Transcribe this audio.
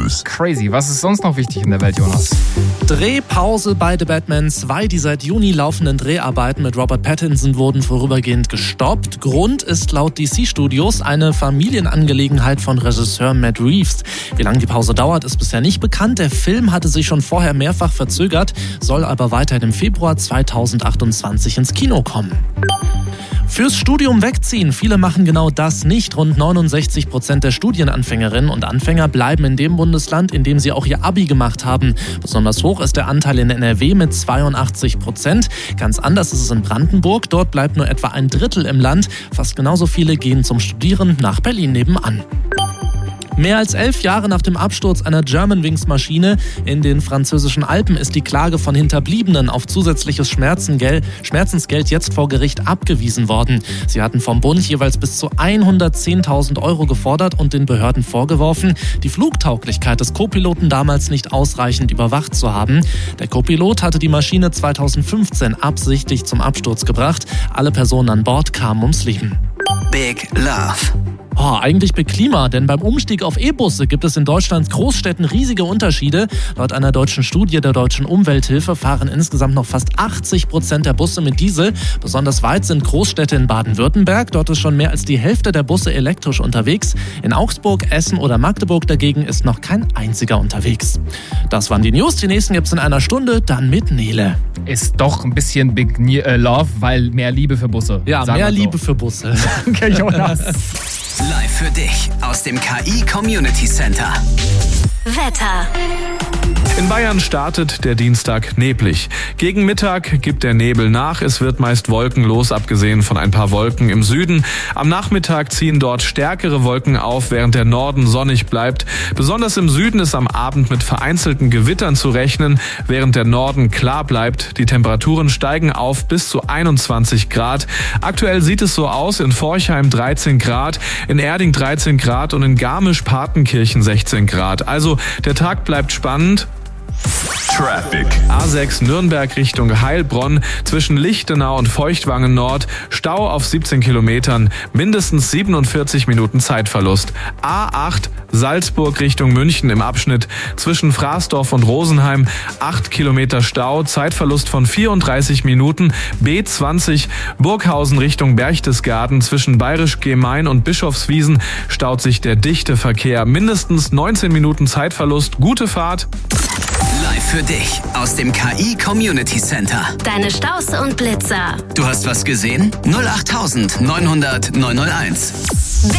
News. Crazy. Was ist sonst noch wichtig in der Welt, Jonas? Drehpause bei The Batman 2. Die seit Juni laufenden Dreharbeiten mit Robert Pattinson wurden vorübergehend gestoppt. Grund ist laut DC Studios eine Familienangelegenheit von Regisseur Matt Reeves. Wie lange die Pause dauert, ist bisher nicht bekannt. Der Film hatte sich schon vorher mehrfach verzögert, soll aber weiterhin im Februar 2028 ins Kino kommen. Fürs Studium wegziehen. Viele machen genau das nicht. Rund 69% der Studienanfängerinnen und Anfänger bleiben in dem Bundesland, in dem sie auch ihr Abi gemacht haben. Besonders hoch ist der Anteil in NRW mit 82%. Ganz anders ist es in Brandenburg. Dort bleibt nur etwa ein Drittel im Land. Fast genauso viele gehen zum Studieren nach Berlin nebenan. Mehr als 11 Jahre nach dem Absturz einer Germanwings-Maschine in den französischen Alpen ist die Klage von Hinterbliebenen auf zusätzliches Schmerzensgeld jetzt vor Gericht abgewiesen worden. Sie hatten vom Bund jeweils bis zu 110.000 € gefordert und den Behörden vorgeworfen, die Flugtauglichkeit des Co-Piloten damals nicht ausreichend überwacht zu haben. Der Co-Pilot hatte die Maschine 2015 absichtlich zum Absturz gebracht. Alle Personen an Bord kamen ums Leben. Big Love. Eigentlich Big Klima, denn beim Umstieg auf E-Busse gibt es in Deutschlands Großstädten riesige Unterschiede. Laut einer deutschen Studie der Deutschen Umwelthilfe fahren insgesamt noch fast 80% der Busse mit Diesel. Besonders weit sind Großstädte in Baden-Württemberg. Dort ist schon mehr als die Hälfte der Busse elektrisch unterwegs. In Augsburg, Essen oder Magdeburg dagegen ist noch kein einziger unterwegs. Das waren die News. Die nächsten gibt's in einer Stunde, dann mit Nele. Ist doch ein bisschen Big Love, weil mehr Liebe für Busse. Ja, mehr Liebe für Busse. Danke, Jonas. Live für dich aus dem KI Community Center. Wetter. In Bayern startet der Dienstag neblig. Gegen Mittag gibt der Nebel nach. Es wird meist wolkenlos, abgesehen von ein paar Wolken im Süden. Am Nachmittag ziehen dort stärkere Wolken auf, während der Norden sonnig bleibt. Besonders im Süden ist am Abend mit vereinzelten Gewittern zu rechnen, während der Norden klar bleibt. Die Temperaturen steigen auf bis zu 21 Grad. Aktuell sieht es so aus: in Forchheim 13 Grad, in Erding 13 Grad und in Garmisch-Partenkirchen 16 Grad. Also der Tag bleibt spannend. Traffic. A6 Nürnberg Richtung Heilbronn, zwischen Lichtenau und Feuchtwangen Nord, Stau auf 17 Kilometern, mindestens 47 Minuten Zeitverlust. A8 Salzburg Richtung München im Abschnitt zwischen Fraßdorf und Rosenheim, 8 Kilometer Stau, Zeitverlust von 34 Minuten. B20 Burghausen Richtung Berchtesgaden, zwischen Bayerisch-Gemein und Bischofswiesen staut sich der dichte Verkehr, mindestens 19 Minuten Zeitverlust. Gute Fahrt. Live für dich aus dem KI Community Center. Deine Staus und Blitzer. Du hast was gesehen? 08900 901.